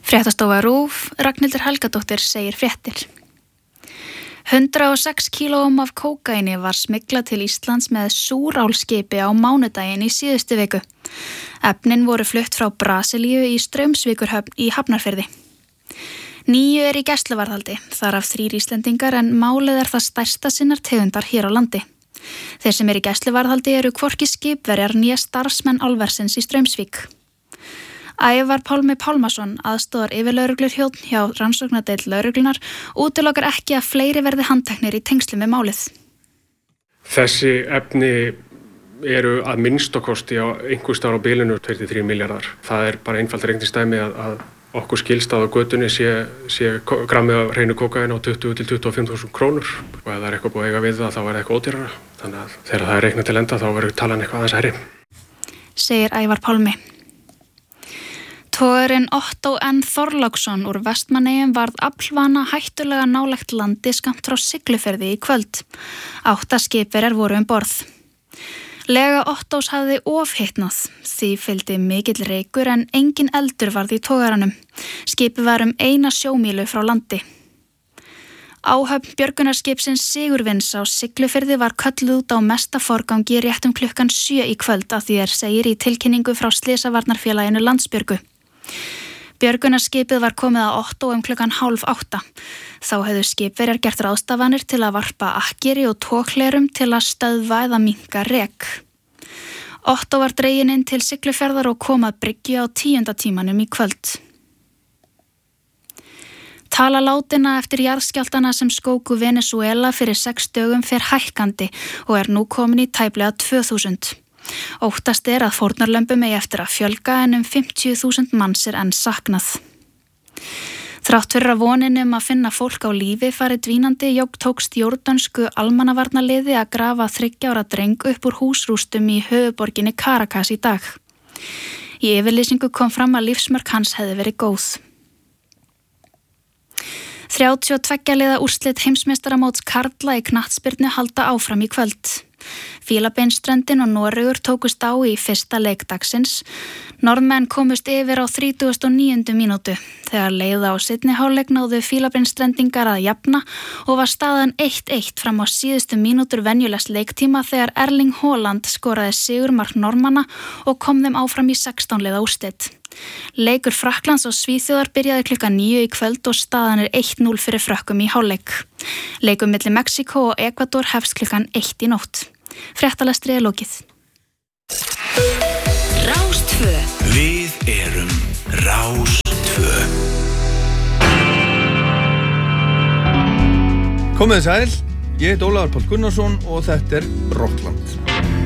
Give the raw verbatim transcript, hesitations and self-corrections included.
Fréttastofa RÚV, Ragnhildur Helgadóttir segir fréttir. hundrað og sex kílóum af kókaíni var smyglað til Íslands með súrálskipi á mánudaginn í síðustu viku. Efnin voru flutt frá Brasilíu í Straumsvíkurhöfn í Hafnarfirði. Níu er í gæsluvarðhaldi, þar af þrír Íslendingar en málið er það stærsta sinnar tegundar hér á landi. Þeir sem er í gæsluvarðhaldi eru hvorki skipverjar né starfsmenn álversins í Straumsvík. Ævar Pálmi Pálmason, aðstoðar yfirlögreglustjóri hjá rannsóknardeild lögreglunar, útilokar ekki að fleiri verði handteknir í tengslum með málið. Þessi efni eru að minnstakosti á einhvers staðar á bilinu tveir til þrír milljarðar. Það er bara einfalt reikningsdæmi að, að okkur skilst að á götunni sé, sé grammið af hreinu kókaíni á tuttugu til tuttugu og fimm þúsund krónur og ef það er eitthvað búið að eiga við það þá er það eitthvað ódýrara. Þannig að þegar það er reiknað til enda þá verður talan eitthvað aðeins hærri. Segir Ævar Pálmi. Togarinn Otto N. Þorláksson úr Vestmannaeyjum varð aflvana hættulega nálægt landi skammt frá Siglufirði í kvöld. Átta skipverjar voru um borð. Lega Ottos hafði ofhitnað, því fylgdi mikill reykur en engin eldur varð í togaranum. Skipið var um eina sjómílu frá landi. Áhöfn björgunarskipsins Sigurvins á Siglufirði var kölluð út á mesta forgangi rétt um klukkan sjö í kvöld að því er segir í tilkynningu frá Slysavarnarfélaginu Landsbjörgu. Björgunarskipið var komið að Otto um klukkan hálf átta. Þá hefðu skipverjar gert ráðstafanir til að varpa akkeri og tóklerum til að stöðva eða minnka rek. Otto var dreginn inn til Siglufjarðar og kom að bryggju á tíunda tímanum í kvöld. Tala látinna eftir jarðskjálftana sem skóku Venesúela fyrir sex dögum fer hækkandi og er nú komin í tæplega tvö þúsund. Óttast er að fórnarlömbum eigi eftir að fjölga en um fimmtíu þúsund manns er enn saknað. Þrátt fyrir að vonin um að finna fólk á lífi farið dvínandi jók tókst jórdansku almannavarnaliði að grafa þriggja ára dreng upp úr húsrústum í höfuðborginni Caracas í dag. Í yfirlýsingu kom fram að lífsmörk hans hefði verið góð. þrjátíu og tveggja liða úrslit heimsmeistaramóts karla í knattspyrnu halda áfram í kvöld. Fílabeinsströndin og Noregur tókust á í fyrsta leik dagsins. Norðmenn komust yfir á þrítugasta og níundu mínútu. Þegar leið á seinni hálfleik náðu Fílabeinsstrendingar að jafna og var staðan eitt eitt fram á síðustu mínútur venjulegs leiktíma þegar Erling Haaland skoraði sigurmark Normanna og kom þeim áfram í sextán liða úrslit. Leikur Frakklands og Svíþjóðar byrjaði klukkan níu í kvöld og staðan er eitt núll fyrir Frökkum í hálfleik. Leikur milli Mexíkó og Ekvador hefst klukkan eitt í nótt. Fréttalestri er lokið. Rás tvö. Við erum Rás tvö. Komið sæl, ég heit Ólafur Páll Gunnarsson og þetta er Rockland.